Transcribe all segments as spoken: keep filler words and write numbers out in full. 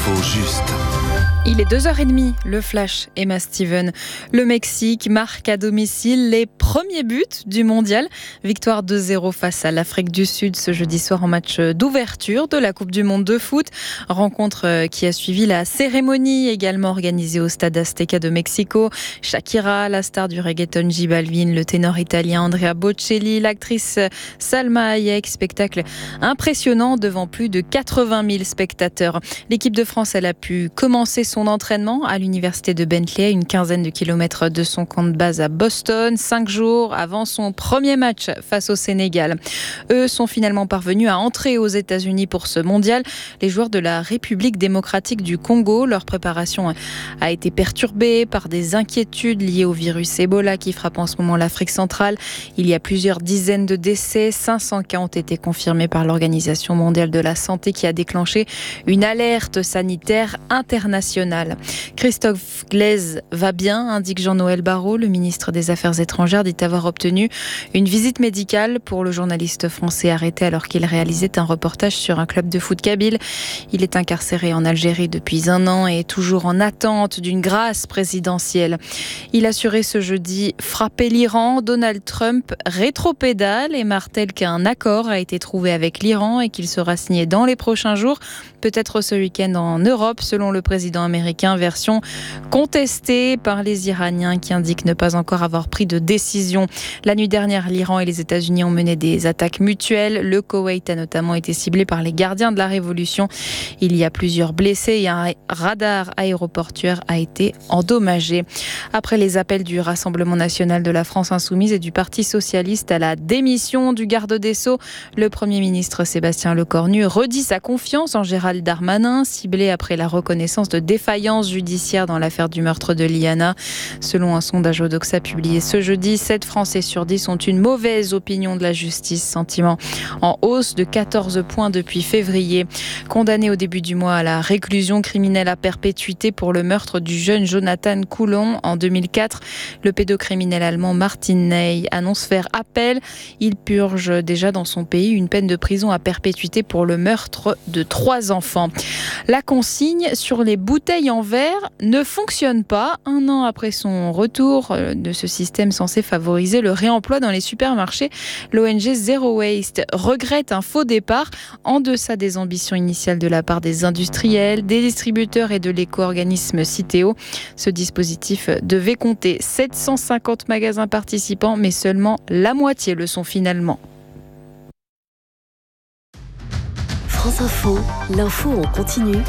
L'info juste. Il est deux heures trente, le Flash, Emma Steven. Le Mexique marque à domicile les premiers buts du mondial. Victoire deux zéro face à l'Afrique du Sud ce jeudi soir en match d'ouverture de la Coupe du Monde de foot. Rencontre qui a suivi la cérémonie également organisée au Stade Azteca de Mexico. Shakira, la star du reggaeton J Balvin, le ténor italien Andrea Bocelli, l'actrice Salma Hayek. Spectacle impressionnant devant plus de quatre-vingt mille spectateurs. L'équipe de France, elle a pu commencer son entraînement à l'université de Bentley, une quinzaine de kilomètres de son camp de base à Boston, cinq jours avant son premier match face au Sénégal. Eux sont finalement parvenus à entrer aux États-Unis pour ce mondial. Les joueurs de la République démocratique du Congo, leur préparation a été perturbée par des inquiétudes liées au virus Ebola qui frappe en ce moment l'Afrique centrale. Il y a plusieurs dizaines de décès, cinq cents cas ont été confirmés par l'Organisation mondiale de la santé qui a déclenché une alerte sanitaire internationale. Christophe Glaise va bien, indique Jean-Noël Barrot, le ministre des Affaires étrangères, dit avoir obtenu une visite médicale pour le journaliste français arrêté alors qu'il réalisait un reportage sur un club de foot kabyle. Il est incarcéré en Algérie depuis un an et est toujours en attente d'une grâce présidentielle. Il assurait ce jeudi frapper l'Iran. Donald Trump rétropédale et martèle qu'un accord a été trouvé avec l'Iran et qu'il sera signé dans les prochains jours, peut-être ce week-end en Europe, selon le président américain, version contestée par les Iraniens qui indiquent ne pas encore avoir pris de décision. La nuit dernière, l'Iran et les États-Unis ont mené des attaques mutuelles. Le Koweït a notamment été ciblé par les gardiens de la révolution. Il y a plusieurs blessés et un radar aéroportuaire a été endommagé. Après les appels du Rassemblement national de la France insoumise et du Parti socialiste à la démission du garde des Sceaux, le Premier ministre Sébastien Lecornu redit sa confiance en Gérald Darmanin, ciblé après la reconnaissance de défaillance judiciaire dans l'affaire du meurtre de Liana. Selon un sondage Odoxa publié ce jeudi, sept Français sur dix ont une mauvaise opinion de la justice, sentiment en hausse de quatorze points depuis février. Condamné au début du mois à la réclusion criminelle à perpétuité pour le meurtre du jeune Jonathan Coulon en deux mille quatre, le pédocriminel allemand Martin Ney annonce faire appel. Il purge déjà dans son pays une peine de prison à perpétuité pour le meurtre de trois enfants. La consigne sur les bouteilles en verre ne fonctionne pas. Un an après son retour de ce système censé favoriser le réemploi dans les supermarchés, l'O N G Zero Waste regrette un faux départ en deçà des ambitions initiales de la part des industriels, des distributeurs et de l'éco-organisme Citeo. Ce dispositif devait compter sept cent cinquante magasins participants, mais seulement la moitié le sont finalement. France Info, l'info en continu.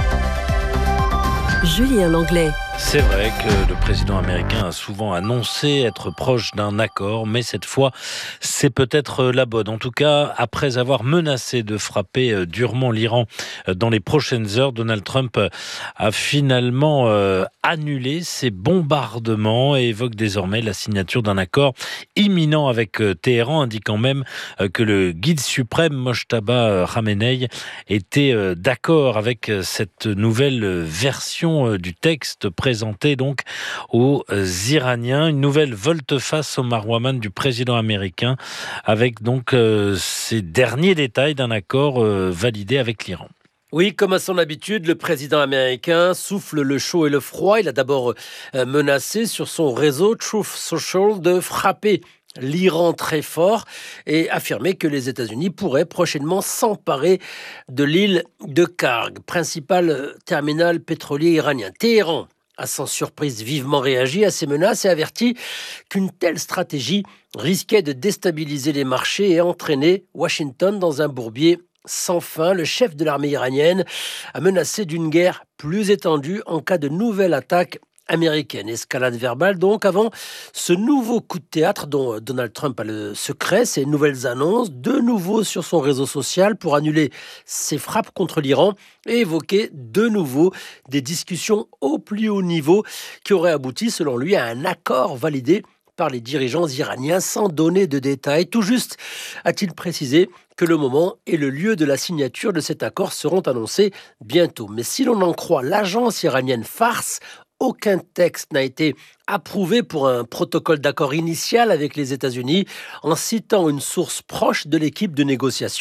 Julien Langlais. C'est vrai que le président américain a souvent annoncé être proche d'un accord, mais cette fois, c'est peut-être la bonne. En tout cas, après avoir menacé de frapper durement l'Iran dans les prochaines heures, Donald Trump a finalement euh, annulé ces bombardements et évoque désormais la signature d'un accord imminent avec Téhéran, indiquant même que le guide suprême Mojtaba Khamenei était d'accord avec cette nouvelle version du texte présenté donc aux Iraniens. Une nouvelle volte-face au marouaman du président américain avec donc euh, ces derniers détails d'un accord euh, validé avec l'Iran. Oui, comme à son habitude, le président américain souffle le chaud et le froid. Il a d'abord euh, menacé sur son réseau Truth Social de frapper l'Iran très fort et affirmé que les États-Unis pourraient prochainement s'emparer de l'île de Karg, principal terminal pétrolier iranien. Téhéran a sans surprise vivement réagi à ces menaces et averti qu'une telle stratégie risquait de déstabiliser les marchés et entraîner Washington dans un bourbier sans fin. Le chef de l'armée iranienne a menacé d'une guerre plus étendue en cas de nouvelle attaque américaine. Escalade verbale donc avant ce nouveau coup de théâtre dont Donald Trump a le secret, ces nouvelles annonces de nouveau sur son réseau social pour annuler ses frappes contre l'Iran et évoquer de nouveau des discussions au plus haut niveau qui auraient abouti selon lui à un accord validé par les dirigeants iraniens sans donner de détails. Tout juste a-t-il précisé que le moment et le lieu de la signature de cet accord seront annoncés bientôt. Mais si l'on en croit l'agence iranienne Fars, aucun texte n'a été approuvé pour un protocole d'accord initial avec les États-Unis, en citant une source proche de l'équipe de négociation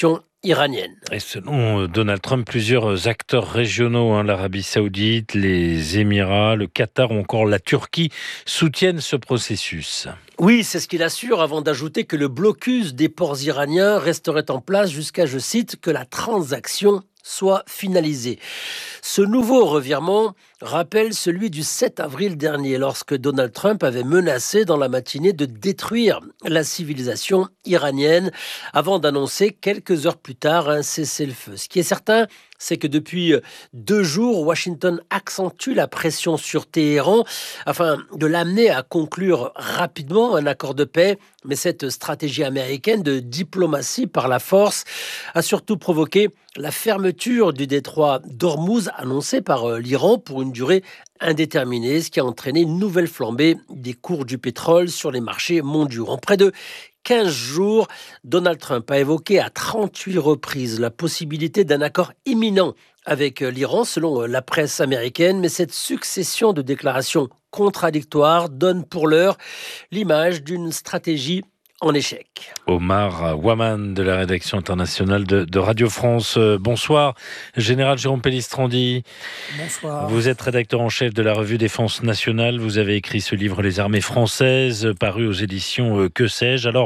iranienne. Et selon Donald Trump, plusieurs acteurs régionaux, hein, l'Arabie Saoudite, les Émirats, le Qatar ou encore la Turquie soutiennent ce processus. Oui, c'est ce qu'il assure avant d'ajouter que le blocus des ports iraniens resterait en place jusqu'à, je cite, que la transaction soit finalisée. Ce nouveau revirement rappelle celui du sept avril dernier, lorsque Donald Trump avait menacé dans la matinée de détruire la civilisation iranienne avant d'annoncer quelques heures plus tard un cessez-le-feu. Ce qui est certain, c'est que depuis deux jours, Washington accentue la pression sur Téhéran afin de l'amener à conclure rapidement un accord de paix. Mais cette stratégie américaine de diplomatie par la force a surtout provoqué la fermeture du détroit d'Ormuz annoncée par l'Iran pour une durée indéterminée, ce qui a entraîné une nouvelle flambée des cours du pétrole sur les marchés mondiaux. En près de quinze jours, Donald Trump a évoqué à trente-huit reprises la possibilité d'un accord imminent avec l'Iran, selon la presse américaine, mais cette succession de déclarations contradictoires donne pour l'heure l'image d'une stratégie en échec. Omar Waman de la rédaction internationale de, de Radio France. Euh, bonsoir, Général Jérôme Pellistrandi. Bonsoir. Vous êtes rédacteur en chef de la revue Défense nationale. Vous avez écrit ce livre Les armées françaises, paru aux éditions euh, Que sais-je. Alors,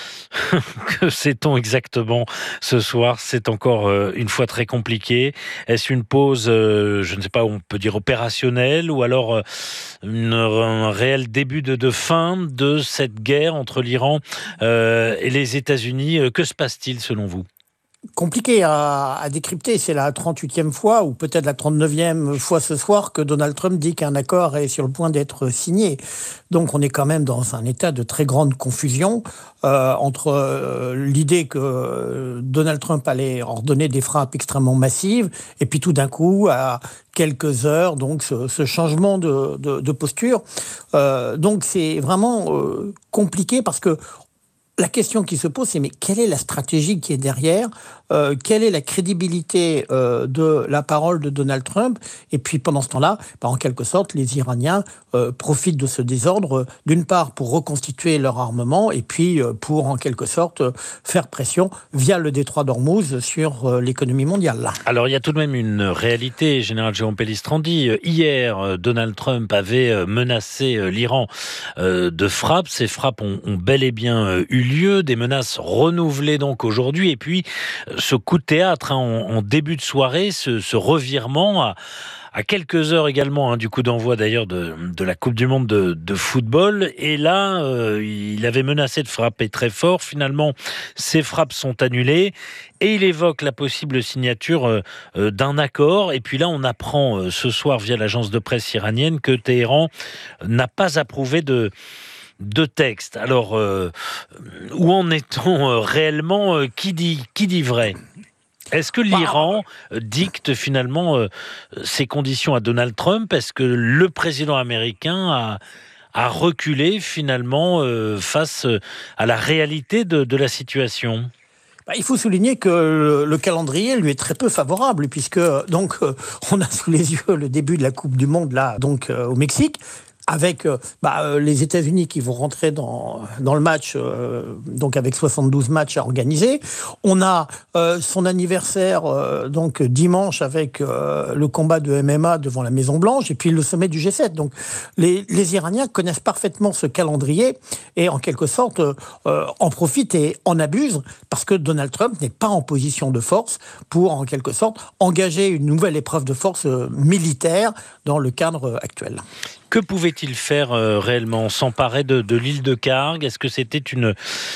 que sait-on exactement ce soir? C'est encore euh, une fois très compliqué. Est-ce une pause, euh, je ne sais pas, on peut dire opérationnelle, ou alors euh, une, un réel début de, de fin de cette guerre entre l'Iran euh, et les États-Unis? Que se passe-t-il selon vous? Compliqué à, à décrypter. C'est la trente-huitième fois, ou peut-être la trente-neuvième fois ce soir, que Donald Trump dit qu'un accord est sur le point d'être signé. Donc on est quand même dans un état de très grande confusion euh, entre euh, l'idée que Donald Trump allait ordonner des frappes extrêmement massives, et puis tout d'un coup, à quelques heures, donc ce, ce changement de, de, de posture. Euh, donc c'est vraiment euh, compliqué, parce que la question qui se pose, c'est mais quelle est la stratégie qui est derrière? euh, Quelle est la crédibilité euh, de la parole de Donald Trump? Et puis pendant ce temps-là, bah, en quelque sorte, les Iraniens euh, profitent de ce désordre, euh, d'une part pour reconstituer leur armement, et puis euh, pour en quelque sorte euh, faire pression via le détroit d'Ormuz sur euh, l'économie mondiale. Alors il y a tout de même une réalité, Général Jérôme Pellistrandi. Hier, Donald Trump avait menacé l'Iran euh, de frappes. Ces frappes ont, ont bel et bien eu lieu, des menaces renouvelées donc aujourd'hui, et puis ce coup de théâtre hein, en, en début de soirée, ce, ce revirement à, à quelques heures également hein, du coup d'envoi d'ailleurs de, de la Coupe du Monde de, de football, et là euh, il avait menacé de frapper très fort. Finalement ces frappes sont annulées et il évoque la possible signature euh, euh, d'un accord. Et puis là on apprend euh, ce soir via l'agence de presse iranienne que Téhéran n'a pas approuvé de de texte. Alors, euh, où en est-on euh, réellement? euh, Qui dit, qui dit vrai? Est-ce que l'Iran dicte finalement euh, ses conditions à Donald Trump? Est-ce que le président américain a, a reculé finalement euh, face à la réalité de, de la situation? Bah, il faut souligner que le, le calendrier lui est très peu favorable, puisque donc euh, on a sous les yeux le début de la Coupe du Monde là, donc euh, au Mexique, avec euh, bah, euh, les États-Unis qui vont rentrer dans, dans le match, euh, donc avec soixante-douze matchs à organiser. On a euh, son anniversaire euh, donc dimanche avec euh, le combat de M M A devant la Maison-Blanche, et puis le sommet du G sept. Donc les, les Iraniens connaissent parfaitement ce calendrier et en quelque sorte euh, en profitent et en abusent, parce que Donald Trump n'est pas en position de force pour en quelque sorte engager une nouvelle épreuve de force euh, militaire dans le cadre actuel. Que pouvait-il faire euh, réellement? S'emparer de, de l'île de Kharg? Est-ce que c'était une,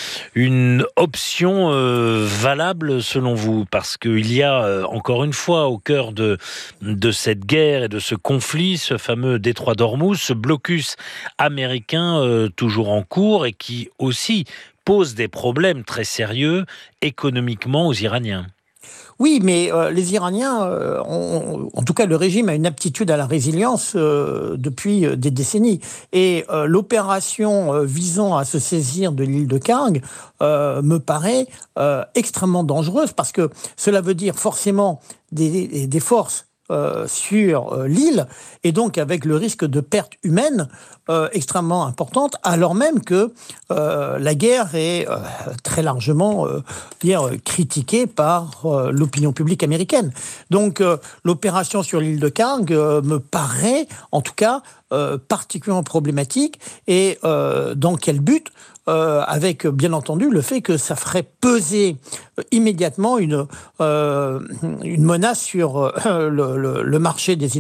une option euh, valable selon vous? Parce qu'il y a, euh, encore une fois, au cœur de, de cette guerre et de ce conflit, ce fameux détroit d'Ormuz, ce blocus américain euh, toujours en cours, et qui aussi pose des problèmes très sérieux économiquement aux Iraniens. Oui, mais euh, les Iraniens, euh, ont, en tout cas le régime a une aptitude à la résilience euh, depuis euh, des décennies. Et euh, l'opération euh, visant à se saisir de l'île de Kharg euh, me paraît euh, extrêmement dangereuse, parce que cela veut dire forcément des, des, des forces euh, sur euh, l'île, et donc avec le risque de perte humaine euh, extrêmement importante, alors même que euh, la guerre est euh, très largement euh, dire, critiquée par euh, l'opinion publique américaine. Donc euh, l'opération sur l'île de Kharg euh, me paraît, en tout cas, euh, particulièrement problématique. Et euh, dans quel but ? Euh, avec bien entendu le fait que ça ferait peser euh, immédiatement une, euh, une menace sur euh, le, le, le marché des